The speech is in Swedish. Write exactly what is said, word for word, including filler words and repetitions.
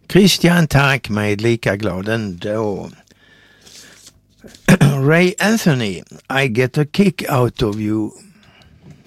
Christian, tack, med lika glad ändå. Ray Anthony, I get a kick out of you.